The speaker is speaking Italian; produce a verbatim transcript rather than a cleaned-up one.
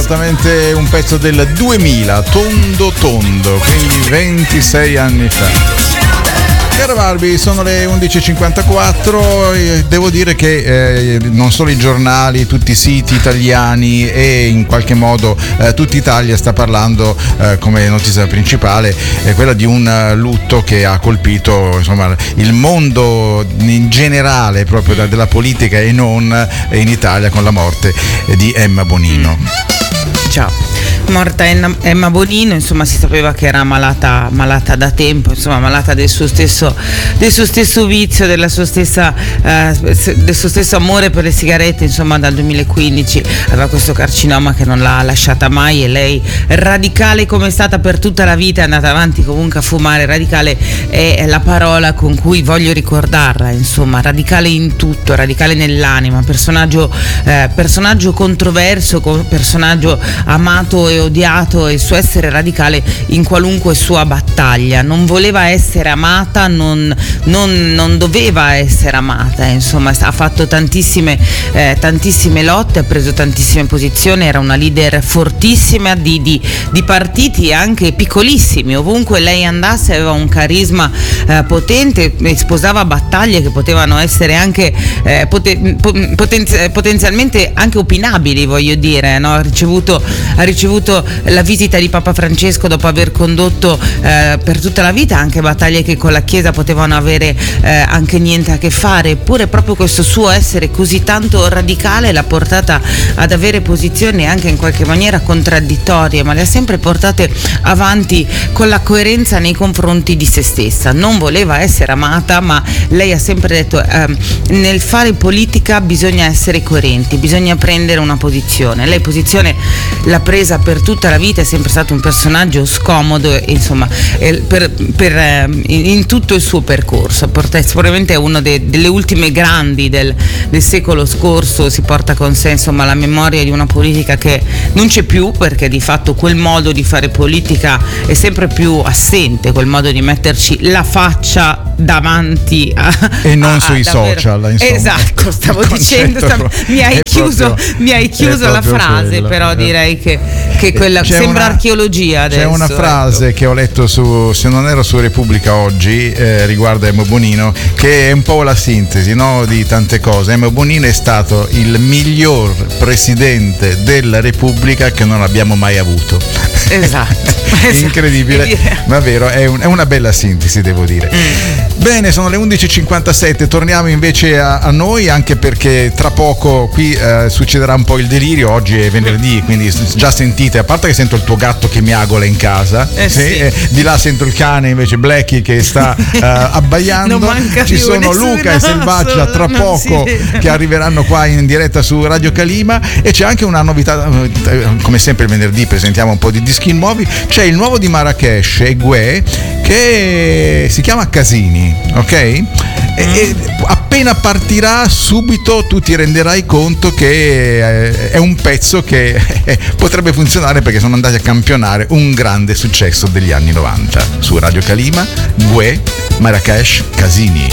esattamente un pezzo del duemila, Tondo Tondo, quindi ventisei anni fa. Caro Barbie, sono le undici e cinquantaquattro, devo dire che eh, non solo i giornali, tutti i siti italiani e in qualche modo eh, tutta Italia sta parlando eh, come notizia principale eh, quella di un uh, lutto che ha colpito insomma il mondo in generale, proprio da, della politica e non eh, in Italia, con la morte eh, di Emma Bonino. Ciao. Morta Emma Bonino, insomma si sapeva che era malata, malata da tempo, insomma malata del suo stesso, del suo stesso vizio, della sua stessa, eh, del suo stesso amore per le sigarette, insomma dal duemilaquindici aveva questo carcinoma che non l'ha lasciata mai, e lei, radicale come è stata per tutta la vita, è andata avanti comunque a fumare. Radicale è la parola con cui voglio ricordarla, insomma radicale in tutto, radicale nell'anima, personaggio, eh, personaggio controverso, personaggio amato e odiato, e il suo essere radicale in qualunque sua battaglia. Non voleva essere amata, non, non, non doveva essere amata, insomma ha fatto tantissime, eh, tantissime lotte, ha preso tantissime posizioni, era una leader fortissima di, di, di partiti anche piccolissimi, ovunque lei andasse aveva un carisma eh, potente, sposava battaglie che potevano essere anche eh, poten, potenzi, potenzialmente anche opinabili, voglio dire, no? ha ricevuto, ha ricevuto la visita di Papa Francesco dopo aver condotto eh, per tutta la vita anche battaglie che con la Chiesa potevano avere eh, anche niente a che fare, eppure proprio questo suo essere così tanto radicale l'ha portata ad avere posizioni anche in qualche maniera contraddittorie, ma le ha sempre portate avanti con la coerenza nei confronti di se stessa. Non voleva essere amata, ma lei ha sempre detto eh, nel fare politica bisogna essere coerenti, bisogna prendere una posizione. Lei posizione l'ha presa per tutta la vita, è sempre stato un personaggio scomodo, e, insomma per, per, in tutto il suo percorso sicuramente è uno de, delle ultime grandi del, del secolo scorso. Si porta con sé insomma la memoria di una politica che non c'è più, perché di fatto quel modo di fare politica è sempre più assente, quel modo di metterci la faccia davanti a, e non a, sui davvero. social, insomma. Esatto, stavo dicendo stav- mi hai chiuso, proprio, mi hai chiuso la frase quello. Però direi che, che quella c'è sembra una, archeologia adesso. C'è una frase ecco. che ho letto su, se non ero su Repubblica oggi, eh, riguardo Emma Bonino, che è un po' la sintesi, no, di tante cose. Emma Bonino è stato il miglior presidente della Repubblica che non abbiamo mai avuto. Esatto. Incredibile, ma vero, è, un, è una bella sintesi, devo dire. Mm. Bene, sono le undici e cinquantasette, torniamo invece a, a noi, anche perché tra poco qui eh, succederà un po' il delirio. Oggi è venerdì, quindi già sentite, a parte che sento il tuo gatto che miagola in casa, eh sì. eh, di là sento il cane invece Blackie che sta eh, abbaiando, ci sono Luca e Selvaggia tra poco che arriveranno qua in diretta su Radio Calima, e c'è anche una novità, come sempre il venerdì presentiamo un po' di dischi nuovi. C'è il nuovo di Marrakesh e Gue che si chiama Casini, ok? E, e appena partirà subito tu ti renderai conto che è un pezzo che potrebbe funzionare, perché sono andati a campionare un grande successo degli anni novanta su Radio Calima. Gue, Marrakesh, Casini.